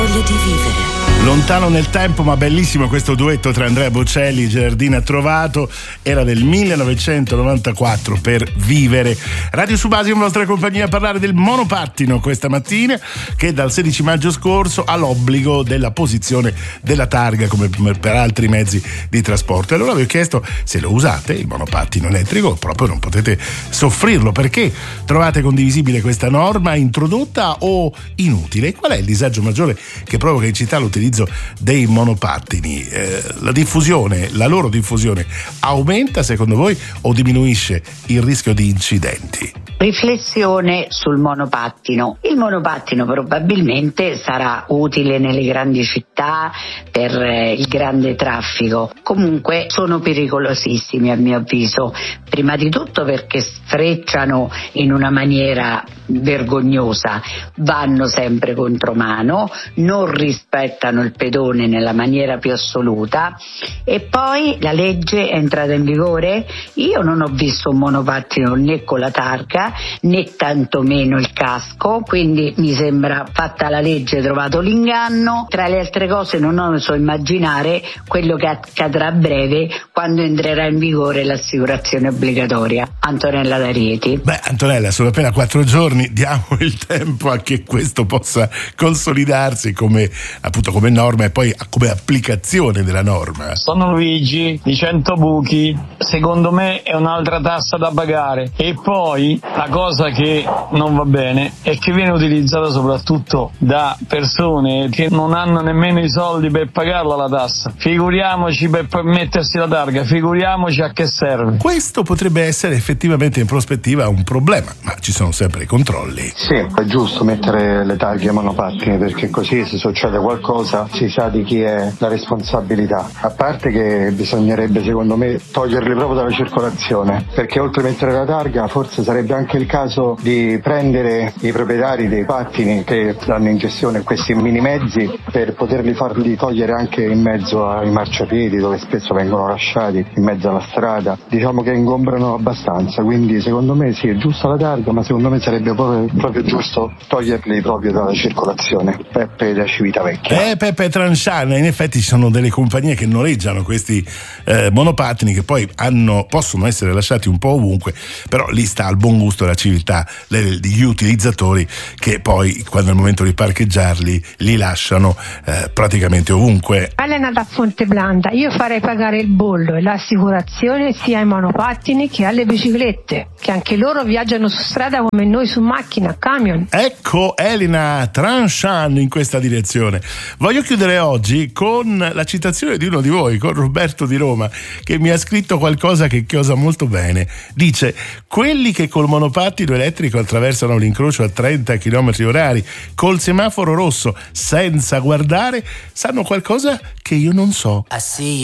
voglia di vivere. Lontano nel tempo, ma bellissimo questo duetto tra Andrea Bocelli e Gerardina Trovato. Era del 1994, Per vivere. Radio Subasi in vostra compagnia a parlare del monopattino questa mattina, che dal 16 maggio scorso ha l'obbligo della posizione della targa come per altri mezzi di trasporto. E allora vi ho chiesto se lo usate il monopattino elettrico, proprio non potete soffrirlo. Perché trovate condivisibile questa norma, introdotta o inutile? Qual è il disagio maggiore che provoca in città l'utilizzo dei monopattini? La loro diffusione aumenta secondo voi o diminuisce il rischio di incidenti? Riflessione sul monopattino. Il monopattino probabilmente sarà utile nelle grandi città per il grande traffico. Comunque sono pericolosissimi a mio avviso. Prima di tutto perché sfrecciano in una maniera vergognosa, vanno sempre contromano, non rispettano il pedone nella maniera più assoluta. E poi la legge è entrata in vigore. Io non ho visto un monopattino né con la targa né tantomeno il casco, quindi mi sembra fatta la legge, trovato l'inganno. Tra le altre cose non oso immaginare quello che accadrà a breve quando entrerà in vigore l'assicurazione obbligatoria. Antonella da Rieti. Antonella, sono appena 4 giorni, diamo il tempo a che questo possa consolidarsi come norma e poi come applicazione della norma. Sono Luigi di 100 buchi, secondo me è un'altra tassa da pagare. E poi la cosa che non va bene è che viene utilizzata soprattutto da persone che non hanno nemmeno i soldi per pagarla la tassa. Figuriamoci per mettersi la targa, figuriamoci a che serve. Questo potrebbe essere effettivamente in prospettiva un problema, ma ci sono sempre i controlli. Sì, è giusto mettere le targhe ai monopattini, perché così se succede qualcosa si sa di chi è la responsabilità. A parte che bisognerebbe secondo me toglierli proprio dalla circolazione, perché oltre a mettere la targa forse sarebbe anche il caso di prendere i proprietari dei pattini che danno in gestione questi mini mezzi per farli togliere anche in mezzo ai marciapiedi, dove spesso vengono lasciati in mezzo alla strada. Diciamo che ingombrano abbastanza, quindi secondo me sì, è giusta la targa, ma secondo me sarebbe proprio giusto toglierli proprio dalla circolazione. Peppe da Civitavecchia. Peppe Tranchant. In effetti ci sono delle compagnie che noleggiano questi monopattini che poi possono essere lasciati un po' ovunque, però lì sta al buon gusto della civiltà degli utilizzatori, che poi quando è il momento di parcheggiarli li lasciano praticamente ovunque. Elena da Fonteblanda. Io farei pagare il bollo e l'assicurazione sia ai monopattini che alle biciclette, che anche loro viaggiano su strada come noi su macchina, camion. Ecco Elena Tranchant in questa direzione. Voglio chiudere oggi con la citazione di uno di voi, con Roberto di Roma, che mi ha scritto qualcosa che chiosa molto bene. Dice: quelli che col monopattino elettrico attraversano l'incrocio a 30 km/h col semaforo rosso senza guardare sanno qualcosa che io non so.